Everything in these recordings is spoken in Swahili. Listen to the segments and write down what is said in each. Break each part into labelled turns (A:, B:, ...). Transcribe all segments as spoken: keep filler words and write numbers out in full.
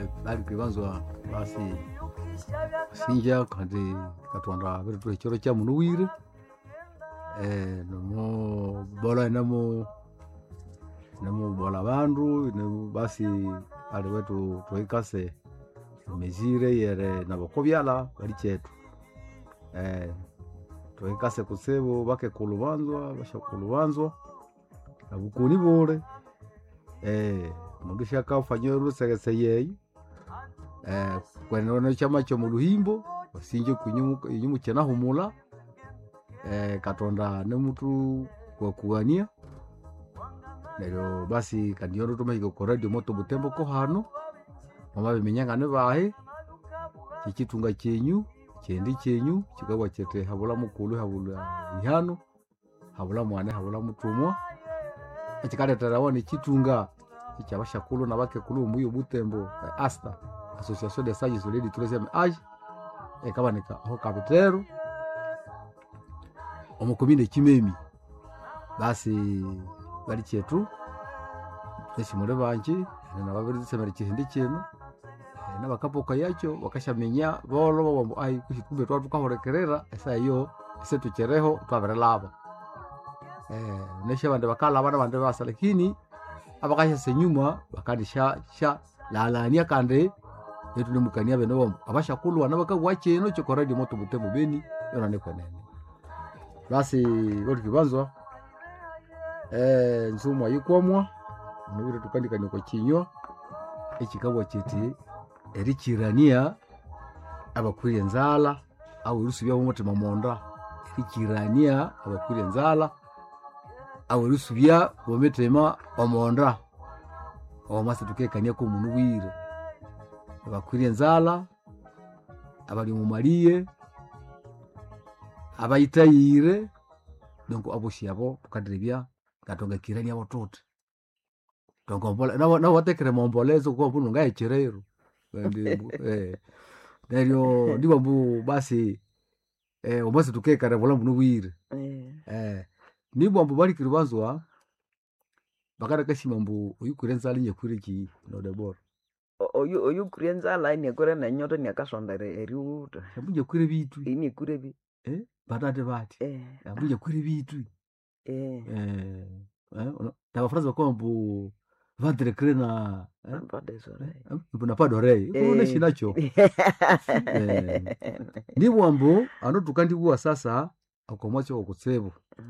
A: bali kibanzwa basi sinja kandi katwanda bitu ekiro kya munuwire eh no bola namo namo bola bandu ne basi ali wetu toikase mezire yere nabokobyala bali chetu eh toikase kusebo bake kulubanzwa basha kulubanzwa abukuni bole eh mugisha kafanywe rusegese yeyi eh kwenone chama cyo mu ruhimbo basinje kunyumu inyumu cyana humula eh katonda ne mutu kwa kuania lero basi kandiyo tumayigo ko radio moto butembo ko hano mama bimenyanga ne bahe kikitunga cyenyu kyendi cyenyu kigabwa cyete habula mukulu habula ihano habula mwane habula mutumwa ekikale tarawone kitunga icyabashakulu nabake kulu muyo butembo eh, asta association des sages du troisième âge e kabanika ho kapitero omukomine kimemi basi bali chetu esi mure banki na babiri semere kihindi kintu na bakapoka yacyo bakashamenya bolo bombo ai kuhikumbe twa tukahorekerera esa yo ese tuchereho twabere laba eh neshe bande bakala bana bande basa lakini abakasha senyuma bakadisha sha lalania kande yetu ni mukania beno bombo abashakulu anabaka wache no chokoradi moto butembo beni yona ne kwenene basi wodi kibanzwa eh nzumwa yikwamwa nubire tukandika niko kinyo ekikabwa kiti erikirania abakwiriye nzala au irusu bya umutima monda erikirania abakwiriye nzala au irusu bya umutima omonda omase tukekania ko muntu wire abakwiriye nzala abali mu mariye abayitayire donc aboshi abo tukadirebya gatonga kirani abo tote donc ombola na na watekere mombolezo ko bunu ngayecherero ndi eh neryo ndiba bu basi eh omase tukeka revola bunu wire eh eh nibo mbu bali kiribanzwa bakara kashima mbu uyikurenza linye kuriki no debor
B: oyu oyu kurenza line yakore na nyoto ni akasondere eriuta
A: abuje kure bitu
B: ini kure bi
A: eh batate bati
B: eh
A: abuje kure bitu
B: eh
A: eh eh na fraza kwa mbu vadre krena
B: eh pade sore
A: mbona padore unaona shinacho eh ni wambo ano tukandi kuwa sasa akomwacho okutsebo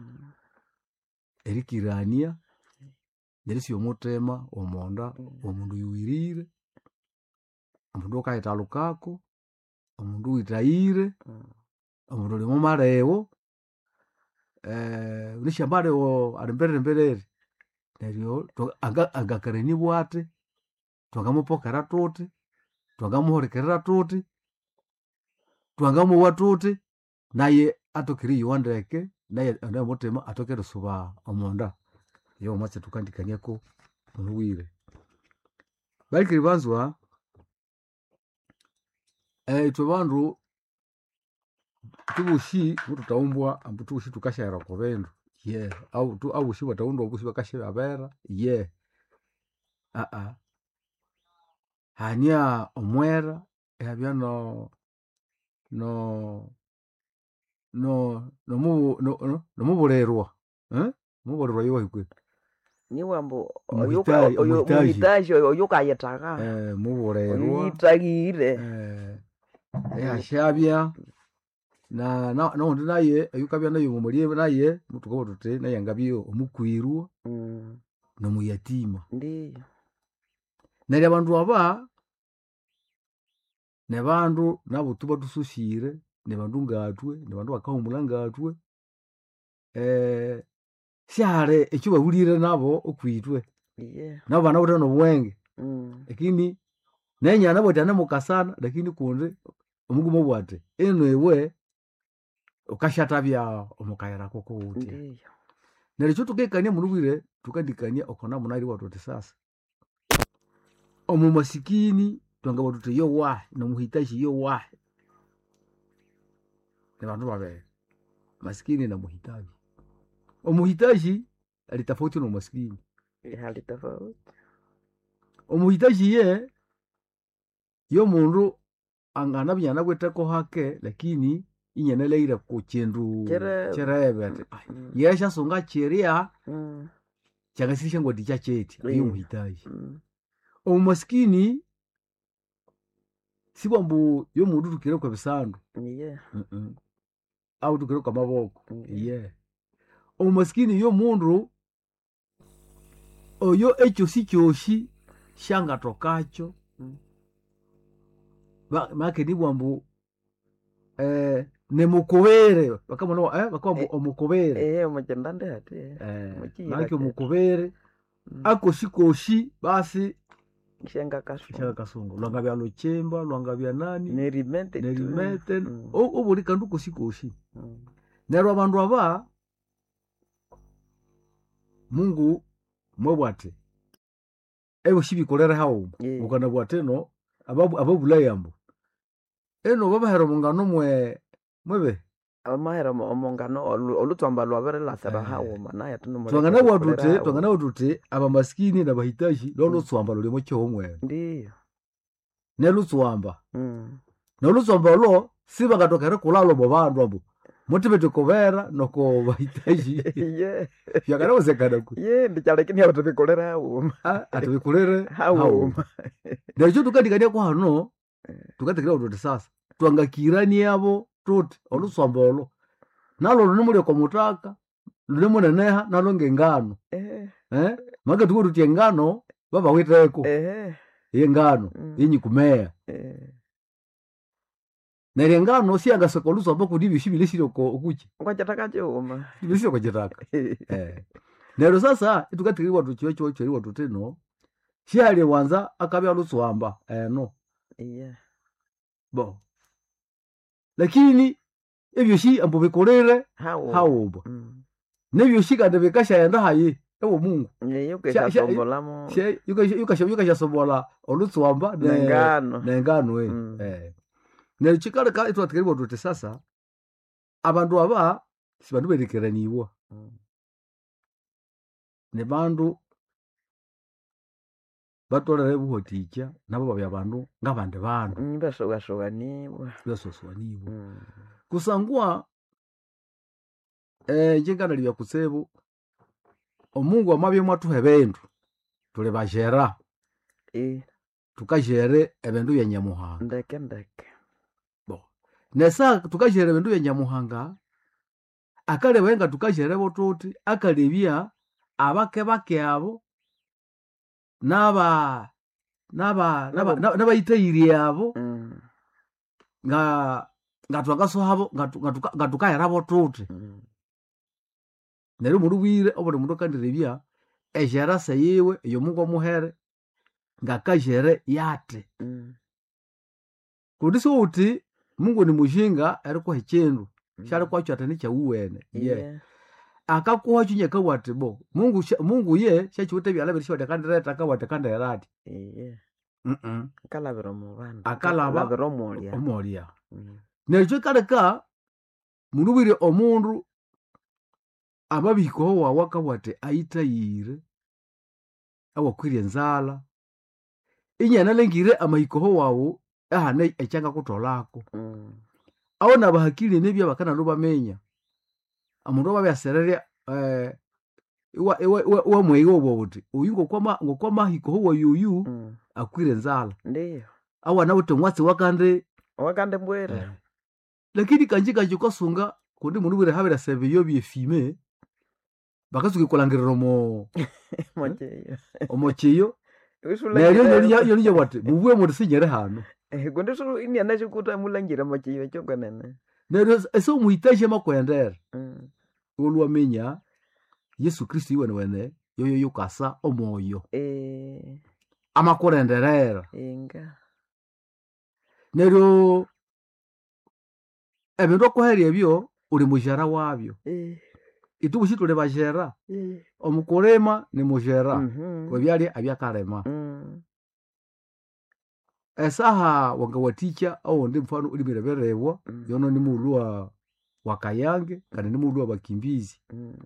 A: erikirania nerisi yomutema omonda omundu yuwirire omundu kaita lukako omundu witaire omundu limo marewo eh nishambare o arimbere mbere neryo anga agakareni bwate twangamupokera tote twangamuhorekera tote twangamu watote naye atokiri yondeke naye anda mutema atokere suba omonda yo mache tukandikania ko muwire bali kiribanzwa eh tubandu tubushi mutaumbwa ambutushi tukashara ko bendo yeah au tu au shi bataundo obushi bakashira abera yeah a a hania omwera ebya no no no no mu no no muborerwa eh muborerwa yo hikwe
B: ni wambo oyuka oyo muhitaji oyuka yetaka
A: eh muborerwa
B: yitagire
A: eh eh ashabya na na no ndinaye ayukabya nayo mumuliye naye mutuko tute naye ngabyo omukwirwa
B: mm
A: no muyatima
B: ndi
A: nari abantu aba ne bandu nabo tuba tusushire ne bandu ngatwe ne bandu bakahumula ngatwe eh share ekiba bulire nabo okwitwe
B: yeah
A: nabo bana butano bwenge
B: mm
A: lakini nenya nabo tana mukasana lakini kunde omugumo bwate eno ewe ukashatabya omukayira koko uti
B: ndi
A: nericho tukekania munubire tukandikania okona munari watote sasa omu masikini twangaba tute yo wa no muhitaji yo wa ne bandu babe maskini na muhitaji omuhitaji alitafauti na maskini
B: hali tofauti
A: omuhitaji ye yo mundu angana byana kweteko hake lakini inyeneleire ku kindu
B: Kirebe.
A: kirebe ati
B: Mm.
A: yesha songa cheria
B: Mm.
A: changasisha ngoti cha cheti
B: Eh.
A: iyo muhitaji
B: Mm.
A: omumaskini sibambu yo mundu tukire kwa bisandu
B: Yeah.
A: mm au tukire kwa maboko
B: Mm.
A: yeah omumaskini yo mundu oyo echo si kyoshi shanga tokacho
B: Mm.
A: ba make ni bwambu eh ne mukubere bakamona eh bakambu
B: Eh.
A: omukubere
B: Eh, mujendande ati.
A: eh
B: Mukira
A: make
B: ke.
A: omukubere
B: Mm.
A: ako sikoshi basi
B: Shenga kaso.
A: shaka kasungu lwanga bya luchemba lwanga bya nani
B: Nerimente. tu.
A: nerimete
B: Mm.
A: obuli kandu kusikoshi
B: Mm.
A: nerwa abandu aba Mungu mwebwate ewe shibikolera hawo
B: Yeah.
A: ukana bwateno ababu ababula yambo eno babahera mungano mwe mwebe
B: Amahera mo- omongano olu- olutswamba lwabere lasera
A: Eh.
B: hawo manaya tuno
A: twangana bwatute twangana bwatute abamaskini nabahitaji lolo tswamba lulimo cyohomwe
B: ndiyo.
A: nelutswamba
B: Mm.
A: nolutswamba lo sibangatokere kulalo bo bandu abo mutibete kobera noko bahitaji
B: Yeah.
A: byakana wezekana ku
B: Yeah, ndikyalekini abo tubikolera hawo.
A: atubikulere
B: Hawo.
A: neryo tukandikania kwa hano tukatekera utote sasa twangakirani abo tuti oluswamba olo nalo lunimulio kwa mutaka lunemuneneha nalo ngengano
B: Eh.
A: eh maka tuko tutie ngano baba witeko
B: Eh.
A: ye ngano
B: Mm.
A: yenyi kumea
B: Eh.
A: neryo ngano siyangaseka oluswamba kudibyo shibile shiro ko ukuchi
B: Kwachataka chuma.
A: shibile kwa jitaka eh neryo sasa tukatekera tuchiyo chiyo chiyo tutino shali wanza akabya luswamba eno
B: Yeah.
A: bo lakini ebyo shi ambo bikolere
B: Hawo.
A: hawoba
B: Mm.
A: nebyo shi kandi bikashaenda hayi ewo Mungu
B: Yeah, yuke
A: Sha- sha-
B: shatombolamo.
A: she yukasha yukasha yukasha sobola olutswamba ne
B: Nengano.
A: nengano eh
B: Mm.
A: eh ne chikale ka itu atkiribo tuti sasa abandu aba sibandu berekeraniwa
B: Mm.
A: ne bandu batolere buhoticha nabo babya bandu ngabandi bandu
B: Mm, bashogashoganibwa.
A: basoswaniwa
B: Mm.
A: kusangwa eh jengana libya kusebu omungu amabye mwatuhe bendu tuli bajera
B: Eh,
A: tukajere ebindu bya nyamuhanga
B: ndeke ndeke.
A: bo nesa tukajere ebindu bya nyamuhanga akale wenga tukajere botuti akalebya abake bake abo naba naba naba
B: Nabo-
A: nabayitayiri abo
B: Mm.
A: nga ngatwagasohabo ngatukayera botuti
B: Mm.
A: neryo mundu bwire obuli mundu kandirebya ejera seyiwe eyo Mungu omuhere ngakajere yate
B: Mm.
A: kundi siwuti Mungu ni mushinga arikuha ekindu
B: Mm.
A: shali kwakyo atani kyawuwene ye
B: Yeah.
A: akakuha kyo nyakawati bo Mungu sha- Mungu ye shakiwute byala biri shwate kandireta akawate kandirati
B: Yeah.
A: mhm
B: Akalabira mu bandu.
A: Akalaba-
B: Akalabira omulya.
A: omolya
B: Mm.
A: neryo kaleka mundu bwire omundu amabihikoho wawe akawate ayitayire awakwirye enzala inyanalengire amahikoho wawu ahane ekyanga kutolako
B: Mm.
A: awo nabahakili nebya bakana lubamenya amundu ababyasererya eh iwa iwa iwa- iwa mweyo bobuti uyu ngokwama ngokwamahikoho wayuyu
B: Mm.
A: akwire enzala
B: Ndiyo.
A: awana buti mwatsi wakande
B: Wakande mbwere.
A: eh. lakini kanji kanji kwasunga kundi mundu bwire habira sebe yo byefime bakasuke kulangirira omo
B: Mocheyo.
A: omochiyo
B: Usulangire.
A: neryo yoliya yoliya wati mubwe muti sinyere hano
B: Eh, kundi sulu ini anashikuta mulangire mocheyo chokanene.
A: neryo ese umuhitaji makwendera
B: Mm.
A: olwamenya Yesu Kristo iwene wene yoyo yukasa omwoyo
B: Eh,
A: amakurenderera
B: inga.
A: neryo ebindu okuherya ebyo uli mujera wabyo
B: Eh.
A: itubushi tuli bajera
B: Eh.
A: omukulima ni mujera
B: Mhm.
A: webyali abyakalema
B: Mm.
A: esaha wangawaticha oundi mfano ulimireberebwa
B: Mm.
A: yono ni mulu wa wakayange kandi ni mulu wa bakimbizi
B: Mm.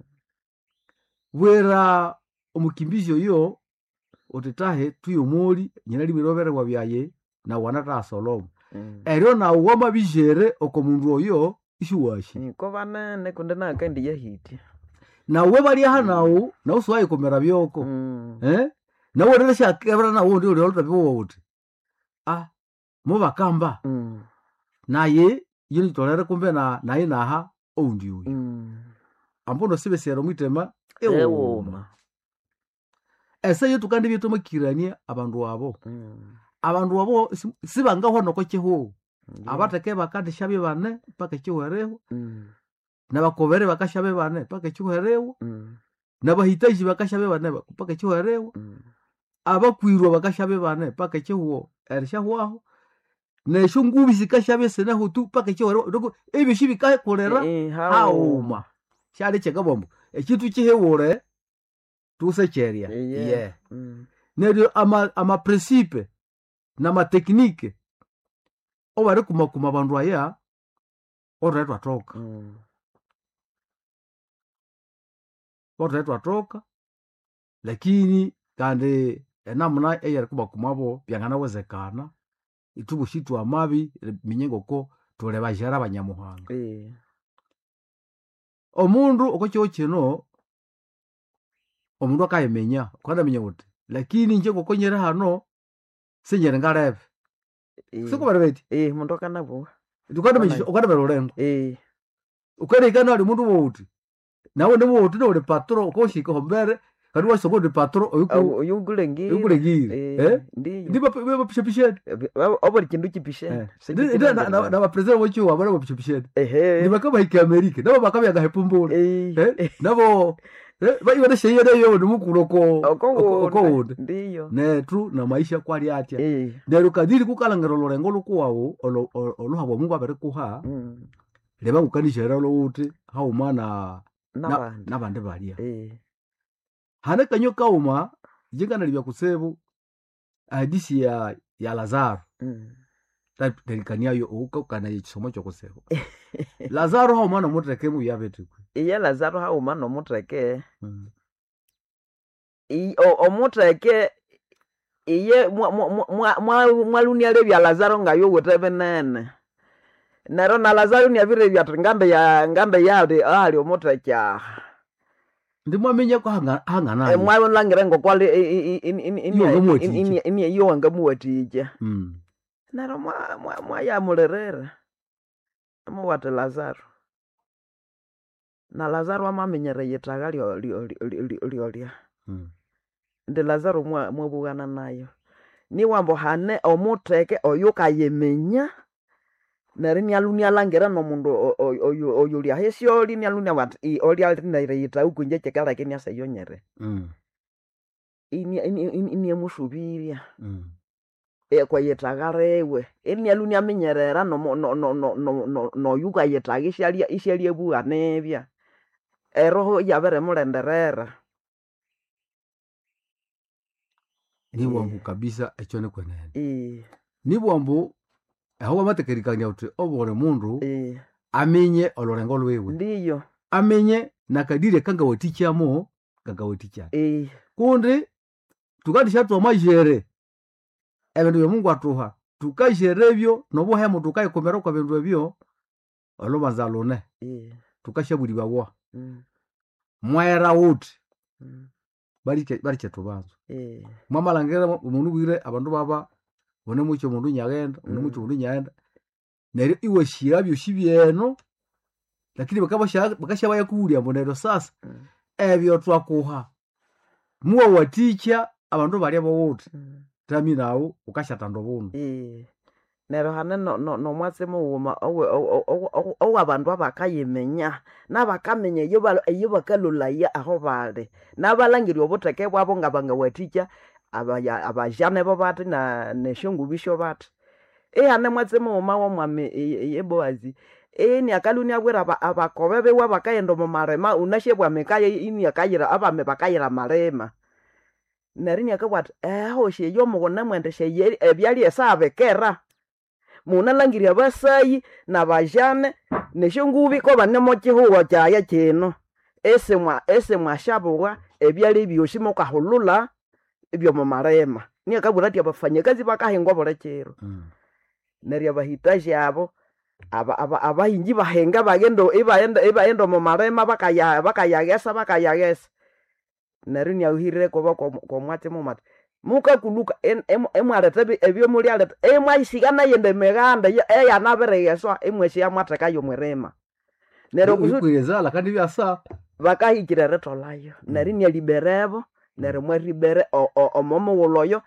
A: bwera omukimbizi oyo otetahe tuyomoli nyina limireberebwa byaye na wanata solomo
B: Mm.
A: eryo nawo wamabijere oko mundu oyo ishiwashi
B: Niko banene kundi nakendi yahiti.
A: nawe bali aha nawo nawo suwayi komera byoko
B: Mm.
A: eh nawe rero shakebra nawo ndi uri olta biwo uti ah mu bakamba
B: Mm.
A: naye yini tolere kumbe na naye naha oundi uyu
B: Mm.
A: ambono sibesero mwitema
B: Ewoma.
A: ewoma ese yetu kandi bito makirania abandu abo
B: Mm.
A: abandu abo si- sibangaho noko kihu
B: Ndiyo.
A: abateke bakandi shabe bane paka kihuereho
B: Mm.
A: nabakobere bakashabe bane paka kihuereho
B: Mm.
A: nabahitaji bakashabe bane paka kihuereho
B: Mm.
A: abakwirwa bakashabe bane paka kihuo erishahwaho nesho ngubi zikashabe senaho tu paka kihuereho doko ebyo shibikakolera
B: Eh,
A: hauma shali chekabombo ekitu kihewore tusecheria
B: Yeah.
A: yeah
B: Mm.
A: neryo ama ama principe na ma technique obare kumakuma bandu aya oretwa toka
B: Mm.
A: oretwa toka lakini kandi enamuna eyari kumakumabo byanganawezekana itubu shitu amabi minyengo ko tole bajara abanyamuhanga
B: Eh.
A: omundu okokyo kino omundu akayimenya kwanamenya uti lakini nje kokonyera hano sinyere ngarebe
B: Eh.
A: sikubare beti
B: Eh, mundu akanabo.
A: tukandamenya ukandamera ulengo
B: Eh.
A: ukerekana ali mundu woti nawe ndi woti uri patro ukoshika hombere kandi wasoko uri patro
B: Au yugulengire.
A: ukurengire eh
B: Ndiyo.
A: ndi bapishapisheni
B: Obori kindu kipishe.
A: na bapresident wacho wabara bapishapisheni
B: Ehe.
A: ndi bakaba hiki amerika nabo bakabyaga hepumbura
B: Eh.
A: eh nabo eh bayiwe sheye nayo ndi mukuro ko ko wundi
B: Ndiyo.
A: ne true na maisha kwali atya
B: Eh.
A: ndero kadiri kukalangero lorengo lukuwawo oluhabo mungu abere kuha
B: Mm.
A: leba kukanishera lo uti haumana
B: Nabandi.
A: nabandi balia
B: Eh.
A: hane kanyo kauma jingana libya kusebu hadisi ya ya Lazaro
B: Mm.
A: talikania yo uko kana ikisomo cyo kusebu Lazaro haumana mutreke mu yabete kwe
B: Iye Lazaro hauma no mutreke.
A: mm.
B: I o, o mutreke iye mwa mwa mwa mwalunia lebya Lazaro ngayo wetebe nene. Nero na Lazaro ni abire bya ngambe ya ngambe yale ali o mutreke.
A: ndimwamenya ko hanga hanga
B: E
A: nayo
B: mwa langire ngo kwali in in in
A: Iyo ngamuwatije.
B: in in in yo ngamuwatije.
A: mm.
B: Nero mwa mwa mwa ya mulerere. Amuwate Lazaro. Na Lazaro amamenyere yetaga lyo lyo lyo lyo.
A: mm.
B: Ndi Lazaro mwa mwabugana nayo. Ni wambo hane omutreke oyukayemenya. Nari ni alunia langera no mundu oyo oyo lya hesio li ni alunia wat i oli alinaire yita ukunje chekala kenya sayonyere.
A: mm.
B: Ini ini ini emusubiria.
A: mm.
B: E kwa yetagarewe. Ini alunia menyerera no no no no no no no yuka yetagisha lia ishelie buga nebya. Eroho yabere mulenderera.
A: ni bwambu kabisa echo ne kwenene
B: Eh.
A: ni bwambu aho amatekerikanya uti obore mundu
B: Eh.
A: amenye olorengo lwewe
B: Ndiyo.
A: amenye nakadire kanga watichamo kanga waticha
B: Eh.
A: kundi tukadisha tu amajere ebintu byo Mungu atuha tukajere byo nobuhemu tukayikomera kwa bintu byo olobanza lone
B: Eh.
A: tukashaburi bawa
B: Mm.
A: mwaera uti
B: Mm.
A: bari bari tubanzo
B: Eh.
A: mwamalangera umuntu wire abantu baba one mucyo mundu nyagenda one mucyo mundu nyagenda nero iwe shira byo shibyeno lakini bakabasha bakashaba yakuria mbonero sasa
B: Mm.
A: ebyo twakuha muwa waticha abantu bali abo wote
B: Mm.
A: tami nawo ukashatando bunu
B: Eh. Nero hane no no no mwase muwuma owe owe abantu abakayimenya nabakamenya iyo balo iyo bakalulaya aho bale nabalangiri obuteke bwabo ngabanga waticha abaya abajane bo bati na neshungu bisho bati eh hane mwase muwuma wo mwame yeboazi eh ni akaluni agwera abakobe bewa bakayendo mu marema unashebwa mekaye ini akayira abame bakayira marema narini akabwata eh hoshe yo mugona mwendeshe ebyali esabe kera muna langiria basayi na bajane neshungubi ko banemo kihuwa cyaya kino ese mwa ese mwa shabwa ebyali byoshimo kahulula ebyo mu marema niye kabulati abafanyakazi bakahengwa bolekero
A: Mm.
B: neryo abahitaji abo aba aba abahingi bahenga bagendo ibaenda ibaenda mu marema bakaya bakayagesa bakayagesa neryo nyauhirire kuba kwa mwate mu mate muka kuluka emwarete ebyo muri alete emwaisigana yende meganda eya naberegeswa emweshi ya mwateka yo mwerema neryo
A: kukwirezala kandi byasa
B: bakahikira retolayo neryo nya liberebo neryo mwe libere omomo woloyo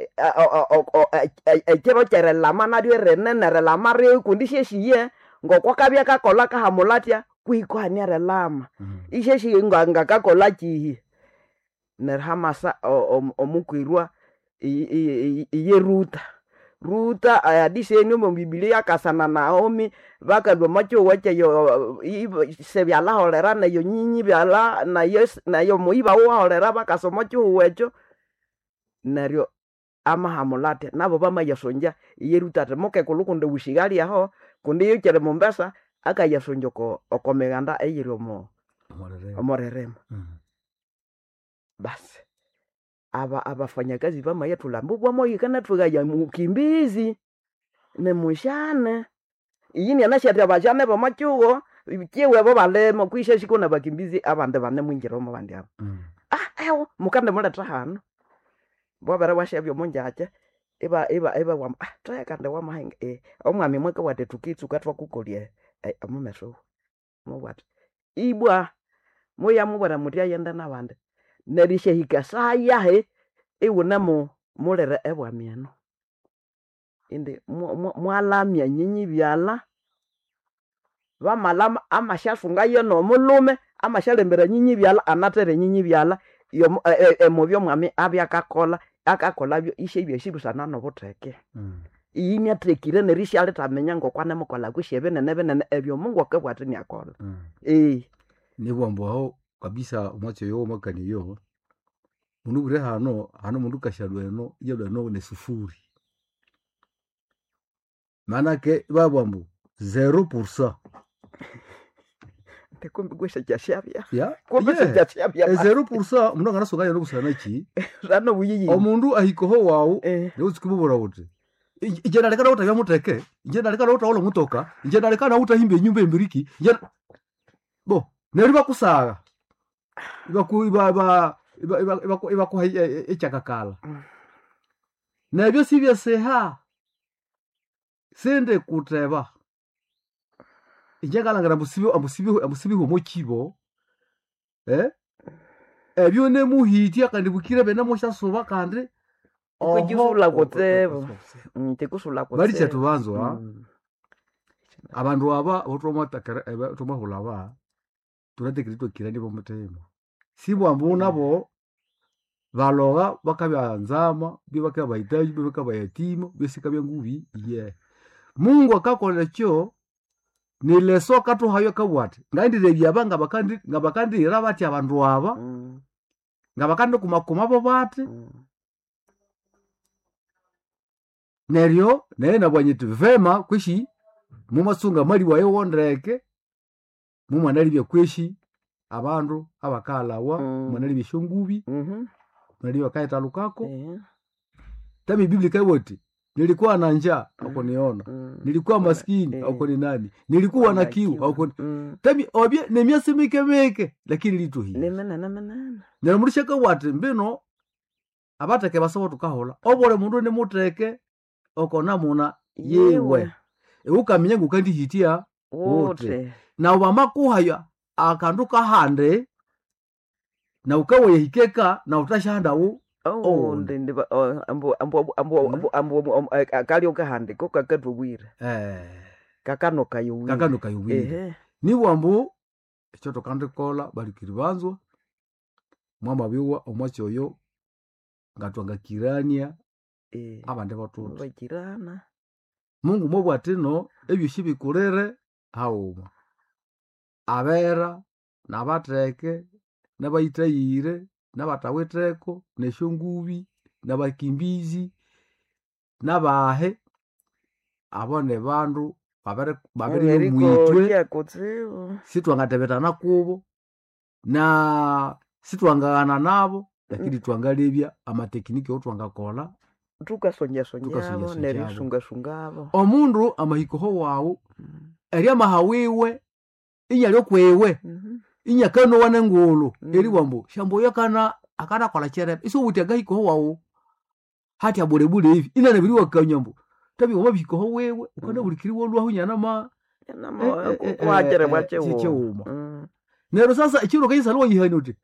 B: ekiro kyere lama naryo rene nere lama re kundishe shiye ngokwa kabya kakola kahamulatya kuikwani re lama ishe shiye nganga kakola kihi neryo hamasa omukwirwa iye ruta ruta ayadiseni mu Biblia kasana Naomi bakalwa macho wache yo sebyala holera nayo nyinyi byala nayo nayo muiba wa holera bakasoma cyo wecho neryo amahamulate nabo bamayasonja yeruta temoke kulukunde ushigali aho kundi yekere Mombasa akayasonja ko okomeganda eyiromo omorerema
A: Mm.
B: basi aba abafanyakazi bamayatula mbubwa moyo kana twagaya mukimbizi ne mushane yini anashati abajane bamachugo kiwe bo balemo kwishe shiko na bakimbizi abande bane mwingiro mu bandi abo
A: Mm.
B: ah ewo mukande muleta hano bobere washabyo munjache iba iba iba wa ah taya kande wa mahenge eh omwami mweke wate tukitsuka twakukolie eh amumeso mu what ibwa moya mubara mutia yenda nabande nerishe hikasaya he iwona mu mulere ebwa mieno inde mwalamya nyinyi byala bamalama amashafunga yo no mulume amashalembera nyinyi byala anatere nyinyi byala yo emobyo mwami abya kakola akakola byo ishe byo shibusana no boteke
A: Mm.
B: yini atrekire nerishe alitamenya ngokwane mukola kushebe nene bene ebyo Mungu akabwate ni akola
A: Mm.
B: eh
A: nibwambo aho kabisa omwacho yo makani yo munubure hano hano mundu kashalweno yelweno ne sufuri manake babwambo zero percent
B: tekumbi gwesha jashabya
A: ya
B: kumbe jashabya
A: yeah. zero percent mundu ngana soga yo kusana ki
B: rano buyiyi
A: omundu ahikoho wawu
B: eh
A: ne uzikubura wote ije naleka uta yamuteke ije naleka uta olo mutoka ije naleka na uta himbe nyumba embiriki ije bo neriba kusaga iba ku iba ba iba iba iba iba ku echakakala nabyo sibya seha sende kuteba ijagala ngara musibi amusibi amusibi ho mokibo eh ebyo ne muhiti akandi bukire bena mosha soba kandi
B: kujusula kotebo ntikusula kotebo
A: bari cyetu banzwa abantu aba otoma takara eba toma hulaba turatekerezwa kirani bo mutema sibwambu nabo baloga bakabyanzama bibaka bayitaji bibaka bayatima besika byangubi ye Mungu akakola cyo ni leso katu hayo kabwate ngandire byabanga bakandi ngabakandi rabati abantu aba
B: mm.
A: ngabakandi kumakoma bo bate
B: mm.
A: neryo naye nabwanyitu vema kwishi mumasunga mali wayo wondreke mumwanalibye kwishi abandu abakalawa
B: Mm.
A: mwanalibye shongubi
B: mhm
A: mwanalibye kaita lukako
B: eh
A: tami biblia kaiwote nilikuwa na njaa huko niona
B: mm.
A: nilikuwa maskini
B: Eh.
A: huko ni nani nilikuwa na kiu huko
B: mm.
A: tami obye nemyase mike mike lakini litu hii
B: nemena nemena
A: neramurisha kawate mbino abateke basawo tukahola obole mundu ne muteke oko namuna yewe eukamenya ngukandi hitia
B: wote
A: na ubamakuhaya akandu kahande na ukawe hikeka na utashanda u
B: oh ndinde ambo ambo ambo ambo akali okahande ko kakatubwira
A: eh
B: kakano kayo
A: kakano kayubiri
B: ehe
A: ni bwambu ekyo tokande kola balikiri banzo mwama biwa omwacho yo ngatwanga kirania
B: eh
A: abande batoto
B: bakirana
A: Mungu mobwatino ebyo shibikulere hauma abera nabateke nabayitayire nabataweteko neshongubi nabakimbizi nabahe abone bandu babere babere mwitwe
B: yakotseo
A: sitwangatebetana kubo na sitwangana nabo lakini twangalebya amatekniki otwangakola
B: tukasonja sonjabo
A: Tukasonja-sonjabo.
B: nerisunga sungabo
A: omundu amahikoho wawu erya mahawiwe inyalyo kwewe
B: Mhm.
A: inyakano wane ngulu
B: Mm.
A: eri wambu shamboyo kana akana kola cherebe iso wuti agahikoho wawu hati abulebule hivi ina nabiriwa kanyambu tabi wama bihikoho wewe ukana bulikiri wolwaho nyana ma
B: Yanamo
A: Eh, eh, eh,
B: kwagere
A: eh,
B: bwache
A: eh,
B: wo.
A: chicheuma.
B: Mm.
A: nero sasa ichiro kaisa lo yihani uti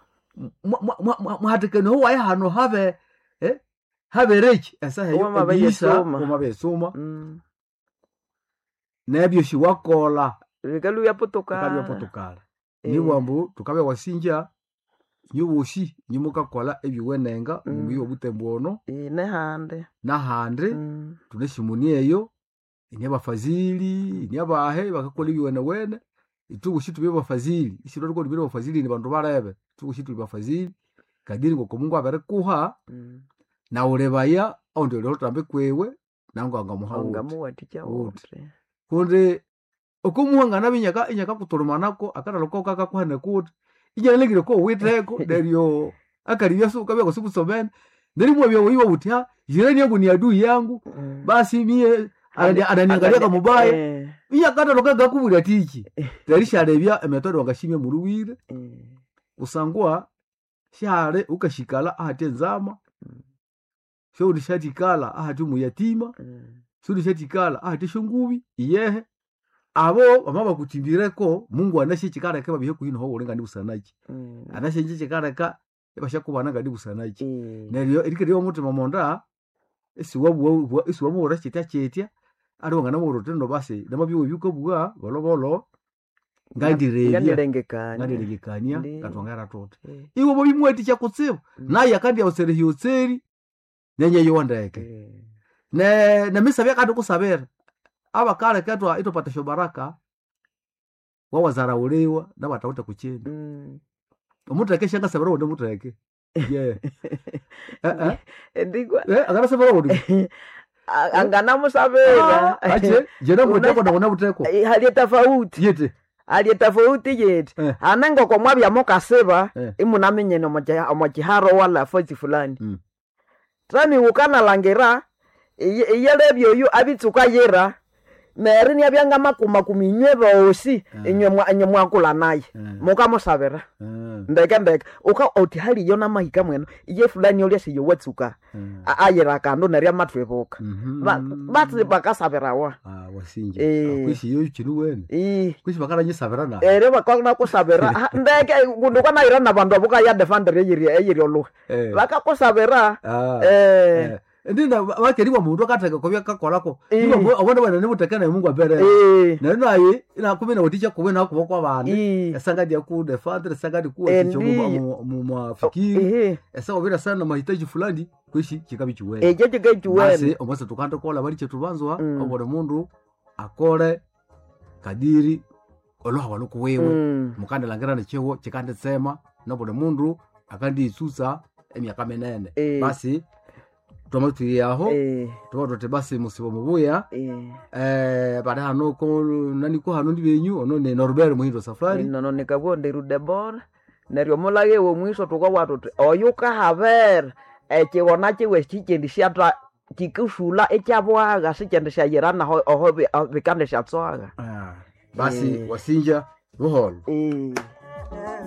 A: muhatekene ho waye hano have eh have rechi esa heyo
B: Uma baye
A: ebisa
B: soma.
A: uma besoma
B: Mm.
A: nebyo shiwakola
B: Bikaluya putoka.
A: tukabya potokala
B: Eh.
A: ni wambu tukabya wasinja nyubushi nyimukakola ebiwenenga
B: Mm.
A: muyi obutembono
B: Eh, nehande.
A: nahande
B: Mm.
A: tuneshimuni eyo ini abafazili ini abahe bakakola ebiwene wene itubushi tubye bafazili isiro riko tubye bafazili ni bantu barebe tubushi tubye bafazili kadiri ngo komungu abere kuha
B: Mm.
A: na urebaya ondo lero tambe kwewe nango angamuha
B: Onga
A: wote
B: muwaticha
A: Wote.
B: wote.
A: kunde okumuhanga nabinyaka inyaka kuturumanako akana loko kaka kuhane kuti inyalengire ko witeko deryo akali yesu kabya kusubusomene ndirimo byo wiwa utya jirani yangu ni adui yangu
B: Mm.
A: basi mie anani- ananiangalia kama mubaya
B: Eh.
A: inyakata lokaga kubura tiki terisharebya emetode wangashimye muruwire
B: Eh.
A: usangwa share ukashikala ahate nzama
B: Mm.
A: shodi shatikala ahati muyatima
B: Mm.
A: shodi shatikala ahati shungubi iyehe abo bama bakutimbireko mungu anashe chikareka babihe kuhino ho urenga ndibusanaji
B: Mm.
A: anashe nje chikareka bashakubana ngadi busanaji
B: Eh.
A: neryo erikiriyo mutima monda esiwabu esiwabu ora chitya chitya ari wangana morotendo basi namabyo byuko bwa bolo bolo ngandirebya
B: Ngandirengekanya.
A: ngandiregekania
B: Ndi.
A: katwangara tote
B: Eh.
A: iwo bo bimweti chakutsiba
B: Mm.
A: naye akandi ausere hiyotseri nenye yondeke
B: Eh.
A: ne ne misabya kandi kusabera abakale katwa itopata shobaraka wawazara ulewa nabatawuta kuchenda
B: Mm.
A: omuteke shanga sabera wonde muteke yeah eh eh
B: Ndigwa
A: eh agara sabera wonde
B: A- angana musabera.
A: ache jena muteko na wona muteko
B: Eh, hali tofauti.
A: yete
B: Hali tofauti yeti.
A: Eh.
B: Ananga kwa mwabya mokaseba
A: Eh.
B: imunamenye no mojiharo wala fozi fulani.
A: Mm.
B: Tani ukana langira iyerebyo yo abitsuka yera. Meri ni abyanga makuma kuminywe bosi
A: Eh.
B: enywe enywe akula naye.
A: Eh.
B: Muka musabera.
A: eh
B: Ndeke ndeke uka oti hali yona mahika mweno iye fulani oli asiyo wetsuka
A: eh
B: ayera kando nerya matwebuka.
A: mhm
B: Ba batsi bakasaberawa.
A: ah wasinje
B: Eh.
A: akwishi yo chinu wene
B: Eh.
A: kwishi bakala nyisabera na
B: Ere bakona kusabera Ah, ndeke kunduka naira nabantu abuka ya defender eyiri eyiri olu.
A: eh
B: Bakakusabera
A: ah
B: eh
A: eh ndina wakeriwa mundu akateka kobya kakolako
B: Eh.
A: ibo abona bana ne mutekana mungu abere
B: eh
A: na naye ina kumena uticha kubena kubo kwa bandi
B: eh
A: esanga dia ku the father esanga di ku
B: Eh,
A: chicho
B: ndi-
A: mu mu mafikiri
B: eh
A: esa obira sana mahitaji fulani kwishi kikabi chiwe
B: eje jegejuwe
A: basi omasa tukanta kola bali chetu banzwa
B: Mm.
A: obore mundu akore kadiri oloha waluku wewe
B: mm
A: mukande langira ne chewo chikande sema nobore mundu akandi isusa emyaka menene
B: Eh.
A: basi tomatu yaho
B: eh
A: totote basi musibo mubuya
B: eh
A: eh bada hano ko nani ko hano ndibenyu ono ne Norbert muhindo safari
B: nono nikabonde rudebor neryo mulage wo mwiso tukwa watu oyuka haber ekiwona kiwe kikendi shata kikushula ekyabwaga sikende shayerana ho oho bikande shatsoaga
A: ah basi
B: Eh.
A: wasinja buholo
B: eh